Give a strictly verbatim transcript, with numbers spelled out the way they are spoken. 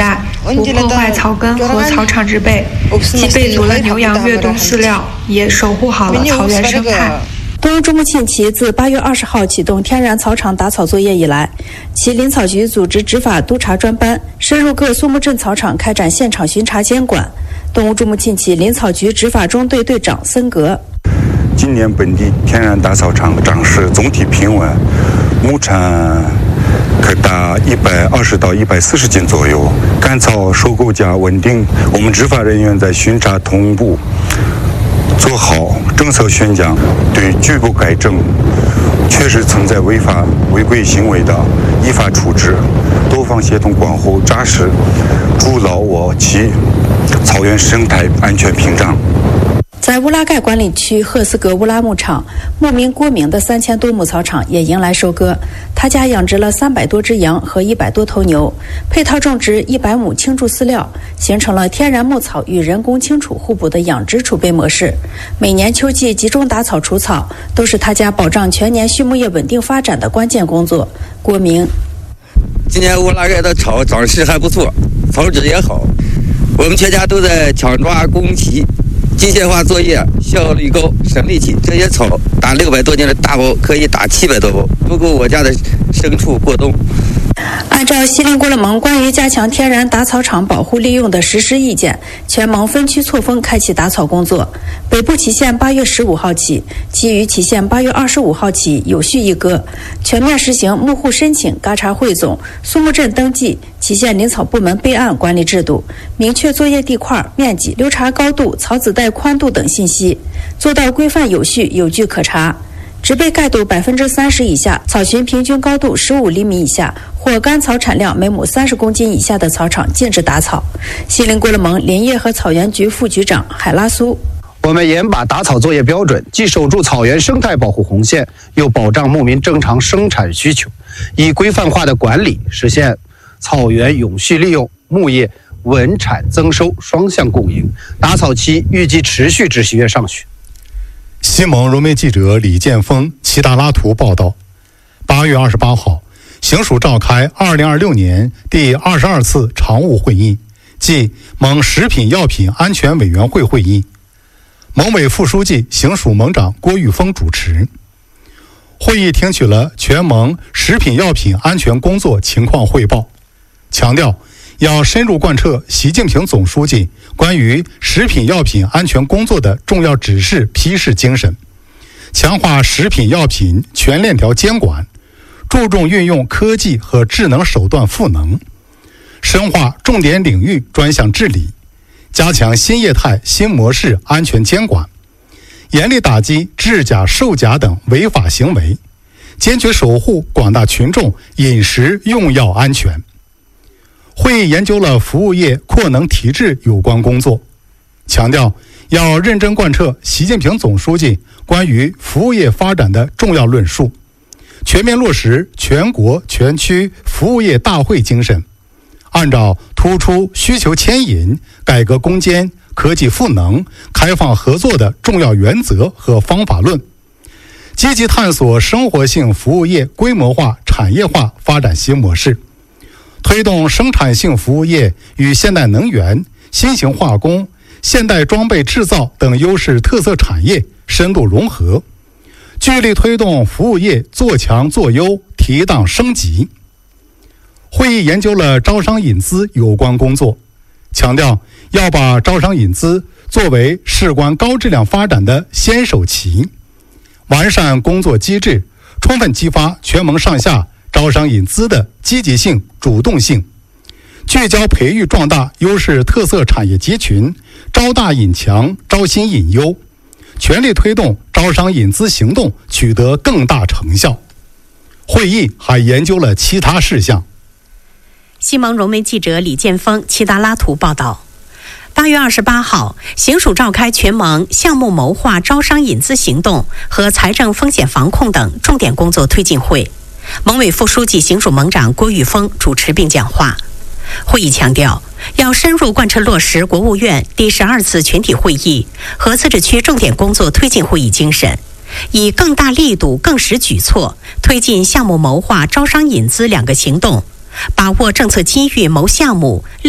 大，不破坏草根和草场植被，既备足了牛羊越冬饲料，也守护好了草原生态。 东欧种木沁旗自八月二十号启动天然草场打草作业以来，其林草局组织执法督查专班，深入各苏木镇草场开展现场巡查监管。东欧种木沁旗林草局执法中队队长森格： 今年本地天然打草场长势总体平稳，亩产可达一百二十到一百四十斤左右，干草收购价稳定。我们执法人员在巡查同步做好政策宣讲，对拒不改正、确实存在违法违规行为的，依法处置。多方协同管护扎实，筑牢我其草原生态安全屏障。 在乌拉盖管理区赫斯格乌拉牧场，牧民郭明的三千多亩草场也迎来收割。他家养殖了三百多只羊和一百多头牛，配套种植一百亩青贮饲料，形成了天然牧草与人工青贮互补的养殖储备模式。每年秋季集中打草除草，都是他家保障全年畜牧业稳定发展的关键工作。郭明： 今年乌拉盖的草长势还不错，草质也好，我们全家都在抢抓工期。机械化作业效率高，省力气。这些草打六百多斤的大包可以打七百多包，足够我家的牲畜过冬。 按照锡林郭勒盟关于加强天然打草场保护利用的实施意见，全盟分区错峰开启打草工作。北部期限八月十五号起，其余期限八月二十五号起有序一割，全面实行牧户申请、嘎查汇总、苏木镇登记、期限林草部门备案管理制度，明确作业地块、面积、流查高度、草籽带宽度等信息，做到规范有序、有据可查。植被盖度百分之三十以下，草群平均高度十五厘米以下，或干草产量每亩三十公斤以下的草场禁止打草。锡林郭勒盟林业和草原局副局长海拉苏： 我们严把打草作业标准，既守住草原生态保护红线，又保障牧民正常生产需求，以规范化的管理实现草原永续利用、牧业稳产增收双向共赢。打草期预计持续至十月上旬。 西盟融媒记者李建峰、齐达拉图报道，八月二十八号，行署召开二零二六年第二十二次常务会议，即盟食品药品安全委员会会议。盟委副书记、行署盟长郭玉峰主持。会议听取了全盟食品药品安全工作情况汇报，强调要深入贯彻习近平总书记关于食品药品安全工作的重要指示批示精神，强化食品药品全链条监管，注重运用科技和智能手段赋能，深化重点领域专项治理，加强新业态新模式安全监管，严厉打击制假售假等违法行为，坚决守护广大群众饮食用药安全。会议研究了服务业扩能提质有关工作，强调要认真贯彻习近平总书记关于服务业发展的重要论述，全面落实全国全区服务业大会精神，按照突出需求牵引、改革攻坚、科技赋能、开放合作的重要原则和方法论，积极探索生活性服务业规模化、产业化发展新模式，推动生产性服务业与现代能源、新型化工、现代装备制造等优势特色产业深度融合，聚力推动服务业做强做优、提档升级。会议研究了招商引资有关工作，强调要把招商引资作为事关高质量发展的先手棋，完善工作机制，充分激发全盟上下招商引资的积极性、主动性，聚焦培育壮大优势特色产业集群，招大引强，招新引优，全力推动招商引资行动取得更大成效。会议还研究了其他事项。 西盟融媒记者李建峰、齐达拉图报道。八月二十八号，行署召开全盟项目谋划招商引资行动和财政风险防控等重点工作推进会。盟委副书记、行署盟长郭玉峰主持并讲话。会议强调，要深入贯彻落实国务院第十二次全体会议和自治区重点工作推进会议精神，以更大力度、更实举措推进项目谋划招商引资两个行动，把握政策机遇谋项目。